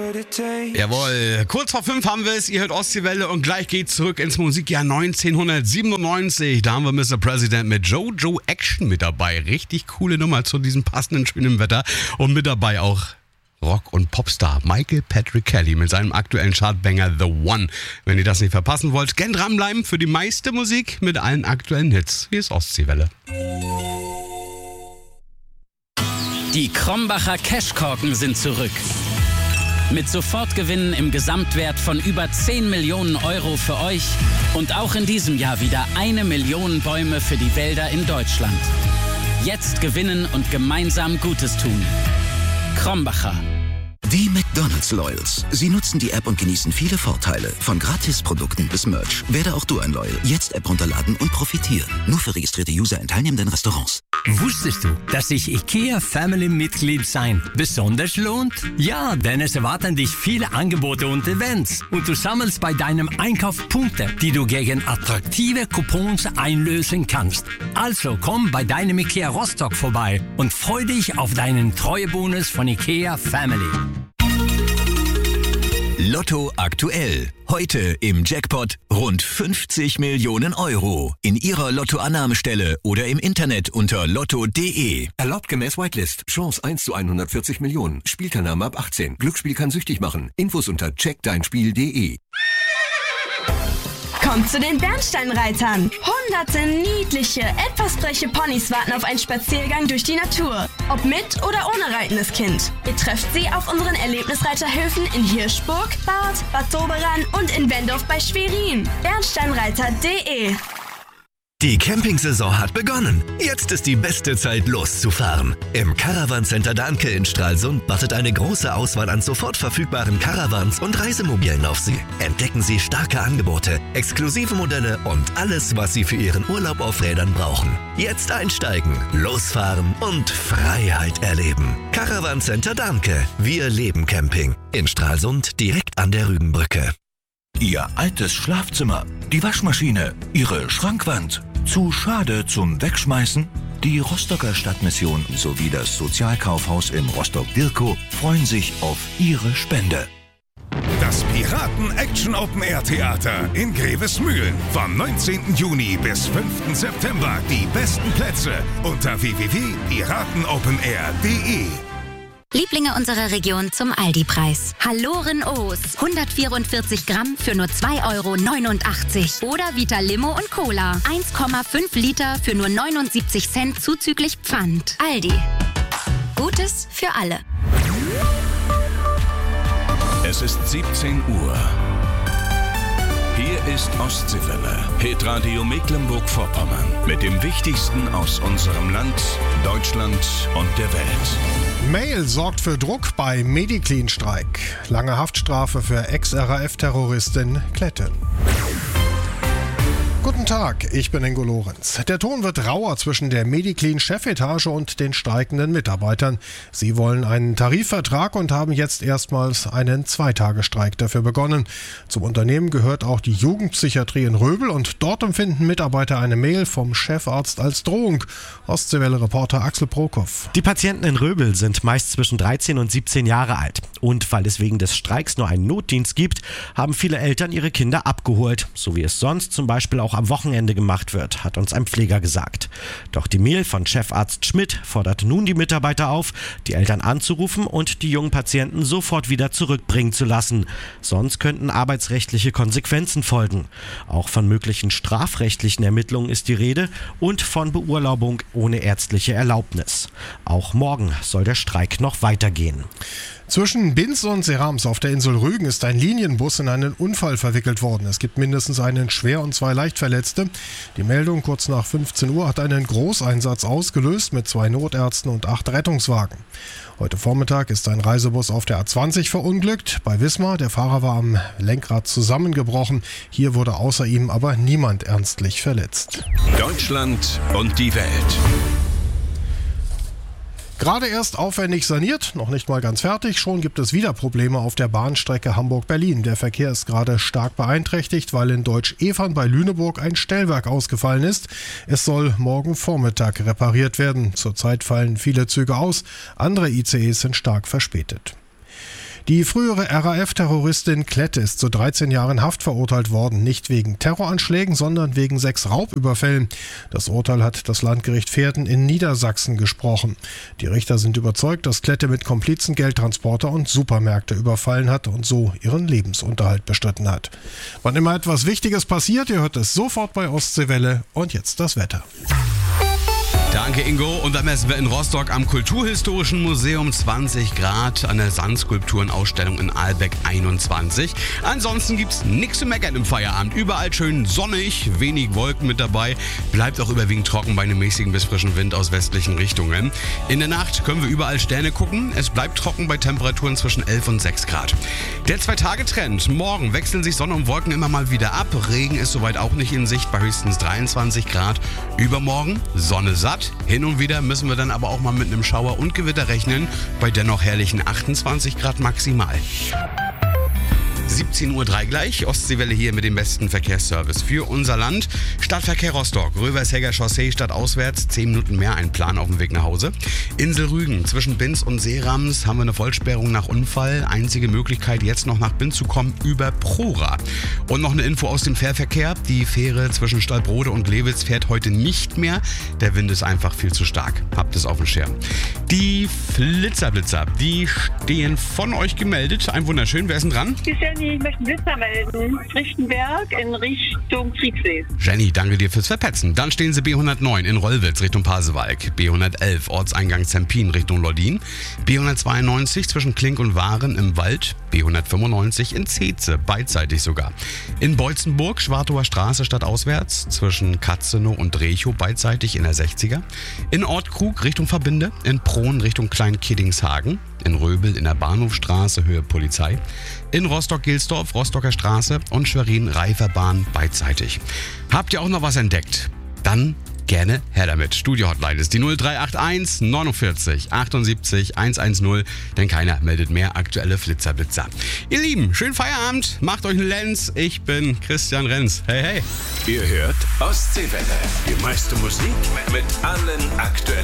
Jawohl, kurz vor 5 haben wir es, ihr hört Ostseewelle und gleich geht's zurück ins Musikjahr 1997. Da haben wir Mr. President mit Jojo Action mit dabei. Richtig coole Nummer zu diesem passenden schönen Wetter. Und mit dabei auch Rock- und Popstar Michael Patrick Kelly mit seinem aktuellen Chartbanger The One. Wenn ihr das nicht verpassen wollt, gern dranbleiben für die meiste Musik mit allen aktuellen Hits. Hier ist Ostseewelle. Die Krombacher Cashkorken sind zurück. Mit Sofortgewinnen im Gesamtwert von über 10 Millionen Euro für euch und auch in diesem Jahr wieder 1 Million Bäume für die Wälder in Deutschland. Jetzt gewinnen und gemeinsam Gutes tun. Krombacher. Die McDonald's Loyals. Sie nutzen die App und genießen viele Vorteile. Von Gratisprodukten bis Merch. Werde auch du ein Loyal. Jetzt App runterladen und profitieren. Nur für registrierte User in teilnehmenden Restaurants. Wusstest du, dass sich IKEA Family Mitglied sein besonders lohnt? Ja, denn es erwarten dich viele Angebote und Events. Und du sammelst bei deinem Einkauf Punkte, die du gegen attraktive Coupons einlösen kannst. Also komm bei deinem IKEA Rostock vorbei und freu dich auf deinen Treuebonus von IKEA Family. Lotto aktuell. Heute im Jackpot rund 50 Millionen Euro. In Ihrer Lottoannahmestelle oder im Internet unter lotto.de. Erlaubt gemäß Whitelist. Chance 1 zu 140 Millionen. Spielteilnahme ab 18. Glücksspiel kann süchtig machen. Infos unter checkdeinspiel.de. Kommt zu den Bernsteinreitern. Hunderte niedliche, etwas freche Ponys warten auf einen Spaziergang durch die Natur. Ob mit oder ohne reitendes Kind. Ihr trefft sie auf unseren Erlebnisreiterhöfen in Hirschburg, Barth, Bad Doberan und in Wendorf bei Schwerin. Bernsteinreiter.de. Die Campingsaison hat begonnen. Jetzt ist die beste Zeit loszufahren. Im Caravan Center Dahnke in Stralsund wartet eine große Auswahl an sofort verfügbaren Caravans und Reisemobilen auf Sie. Entdecken Sie starke Angebote, exklusive Modelle und alles, was Sie für Ihren Urlaub auf Rädern brauchen. Jetzt einsteigen, losfahren und Freiheit erleben. Caravan Center Dahnke. Wir leben Camping. In Stralsund direkt an der Rügenbrücke. Ihr altes Schlafzimmer, die Waschmaschine, Ihre Schrankwand. Zu schade zum Wegschmeißen? Die Rostocker Stadtmission sowie das Sozialkaufhaus im Rostock-Dirkow freuen sich auf Ihre Spende. Das Piraten-Action-Open-Air-Theater in Grevesmühlen. Vom 19. Juni bis 5. September die besten Plätze unter www.piratenopenair.de. Lieblinge unserer Region zum Aldi-Preis. Halloren O's. 144 Gramm für nur 2,89 €. Oder Vita Limo und Cola. 1,5 Liter für nur 79 Cent zuzüglich Pfand. Aldi. Gutes für alle. Es ist 17 Uhr. Hier ist Ostseewelle, Hitradio Mecklenburg-Vorpommern. Mit dem Wichtigsten aus unserem Land, Deutschland und der Welt. Mail sorgt für Druck bei Mediclean-Streik. Lange Haftstrafe für Ex-RAF-Terroristin Klette. Guten Tag, ich bin Ingo Lorenz. Der Ton wird rauer zwischen der Mediclean-Chefetage und den streikenden Mitarbeitern. Sie wollen einen Tarifvertrag und haben jetzt erstmals einen 2-Tage-Streik dafür begonnen. Zum Unternehmen gehört auch die Jugendpsychiatrie in Röbel und dort empfinden Mitarbeiter eine Mail vom Chefarzt als Drohung. Ostseewelle-Reporter Axel Prokop. Die Patienten in Röbel sind meist zwischen 13 und 17 Jahre alt. Und weil es wegen des Streiks nur einen Notdienst gibt, haben viele Eltern ihre Kinder abgeholt. So wie es sonst zum Beispiel auch am Wochenende gemacht wird, hat uns ein Pfleger gesagt. Doch die Mail von Chefarzt Schmidt fordert nun die Mitarbeiter auf, die Eltern anzurufen und die jungen Patienten sofort wieder zurückbringen zu lassen. Sonst könnten arbeitsrechtliche Konsequenzen folgen. Auch von möglichen strafrechtlichen Ermittlungen ist die Rede und von Beurlaubung ohne ärztliche Erlaubnis. Auch morgen soll der Streik noch weitergehen. Zwischen Binz und Serams auf der Insel Rügen ist ein Linienbus in einen Unfall verwickelt worden. Es gibt mindestens einen Schwer- und 2 Leichtverletzte. Die Meldung kurz nach 15 Uhr hat einen Großeinsatz ausgelöst mit 2 Notärzten und 8 Rettungswagen. Heute Vormittag ist ein Reisebus auf der A20 verunglückt. Bei Wismar, der Fahrer war am Lenkrad zusammengebrochen. Hier wurde außer ihm aber niemand ernstlich verletzt. Deutschland und die Welt. Gerade erst aufwendig saniert, noch nicht mal ganz fertig, schon gibt es wieder Probleme auf der Bahnstrecke Hamburg-Berlin. Der Verkehr ist gerade stark beeinträchtigt, weil in Deutsch-Evern bei Lüneburg ein Stellwerk ausgefallen ist. Es soll morgen Vormittag repariert werden. Zurzeit fallen viele Züge aus, andere ICEs sind stark verspätet. Die frühere RAF-Terroristin Klette ist zu 13 Jahren Haft verurteilt worden. Nicht wegen Terroranschlägen, sondern wegen 6 Raubüberfällen. Das Urteil hat das Landgericht Verden in Niedersachsen gesprochen. Die Richter sind überzeugt, dass Klette mit Komplizen Geldtransporter und Supermärkte überfallen hat und so ihren Lebensunterhalt bestritten hat. Wann immer etwas Wichtiges passiert, ihr hört es sofort bei Ostseewelle. Und jetzt das Wetter. Danke, Ingo. Und dann messen wir in Rostock am Kulturhistorischen Museum 20 Grad, an der Sandskulpturenausstellung in Ahlbeck 21. Ansonsten gibt's nichts zu meckern im Feierabend. Überall schön sonnig, wenig Wolken mit dabei. Bleibt auch überwiegend trocken bei einem mäßigen bis frischen Wind aus westlichen Richtungen. In der Nacht können wir überall Sterne gucken. Es bleibt trocken bei Temperaturen zwischen 11 und 6 Grad. Der 2-Tage-Trend. Morgen wechseln sich Sonne und Wolken immer mal wieder ab. Regen ist soweit auch nicht in Sicht bei höchstens 23 Grad. Übermorgen Sonne satt. Hin und wieder müssen wir dann aber auch mal mit einem Schauer und Gewitter rechnen, bei dennoch herrlichen 28 Grad maximal. 17:03 Uhr gleich, Ostseewelle hier mit dem besten Verkehrsservice für unser Land. Stadtverkehr Rostock, Rövershegger Chaussee stadtauswärts, 10 Minuten mehr, ein Plan auf dem Weg nach Hause. Insel Rügen, zwischen Binz und Seerams haben wir eine Vollsperrung nach Unfall. Einzige Möglichkeit jetzt noch nach Binz zu kommen über Prora. Und noch eine Info aus dem Fährverkehr, die Fähre zwischen Stallbrode und Lewitz fährt heute nicht mehr. Der Wind ist einfach viel zu stark, habt es auf dem Schirm. Die Flitzerblitzer, die stehen von euch gemeldet. Ein wunderschön, wer ist denn dran? Ich möchte einen Blitzer melden. Richtenberg in Richtung Kriegssee. Jenny, danke dir fürs Verpetzen. Dann stehen sie B109 in Rollwitz Richtung Pasewalk, B111 Ortseingang Zempin Richtung Loddin, B192 zwischen Klink und Waren im Wald, B195 in Zeze, beidseitig sogar. In Beutzenburg, Schwartower Straße stadtauswärts, zwischen Katzenow und Drechow, beidseitig in der 60er. In Ortkrug Richtung Verbinde, in Prohn Richtung Klein-Kiddingshagen, in Röbel in der Bahnhofstraße Höhe Polizei, in Rostock-Gilsdorf, Rostocker Straße und Schwerin-Reiferbahn beidseitig. Habt ihr auch noch was entdeckt? Dann gerne her damit. Studio-Hotline ist die 0381 49 78 110, denn keiner meldet mehr aktuelle Flitzerblitzer. Ihr Lieben, schönen Feierabend, macht euch einen Lenz. Ich bin Christian Renz. Hey, hey. Ihr hört Ostseewelle. Die meiste Musik mit allen aktuellen